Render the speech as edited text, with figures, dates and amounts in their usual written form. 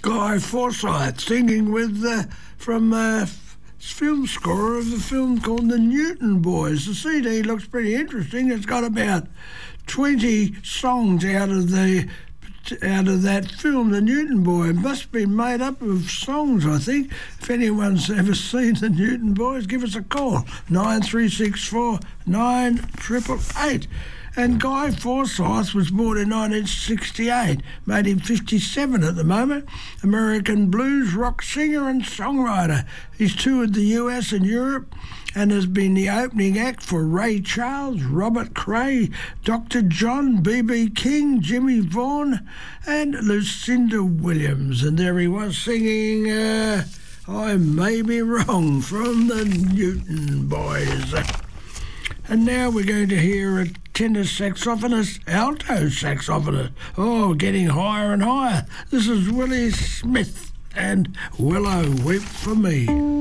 Guy Forsyth singing with from film score of a film called The Newton Boys. The CD looks pretty interesting. It's got about 20 songs out of that film, The Newton Boy. It must be made up of songs, I think. If anyone's ever seen The Newton Boys, give us a call, 9364 9888. And Guy Forsyth was born in 1968, made him 57 at the moment. American blues rock singer and songwriter. He's toured the US and Europe and has been the opening act for Ray Charles, Robert Cray, Dr. John, B.B. King, Jimmy Vaughan and Lucinda Williams. And there he was singing I May Be Wrong from the Newton Boys. And now we're going to hear a tenor saxophonist, alto saxophonist. Oh, getting higher and higher. This is Willie Smith and Willow Weep for Me.